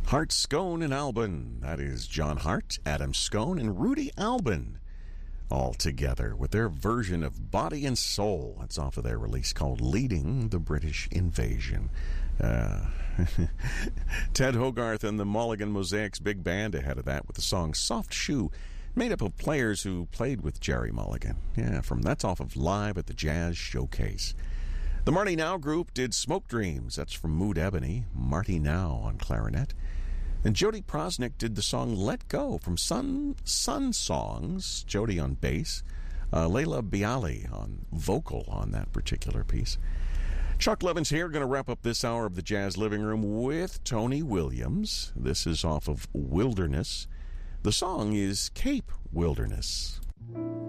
Hart Scone and Albin. That is John Hart, Adam Scone, and Rudy Albin all together with their version of Body and Soul. That's off of their release called Leading the British Invasion. Ted Hogarth and the Mulligan Mosaics Big Band ahead of that with the song Soft Shoe, made up of players who played with Gerry Mulligan. That's off of Live at the Jazz Showcase. The Marty Now Group did Smoke Dreams. That's from Mood Ebony. Marty Now on clarinet. And Jody Prosnick did the song Let Go from Sun Songs. Jody on bass. Leila Bialy on vocal on that particular piece. Chuck Levins here, going to wrap up this hour of the Jazz Living Room with Tony Williams. This is off of Wilderness. The song is Cape Wilderness.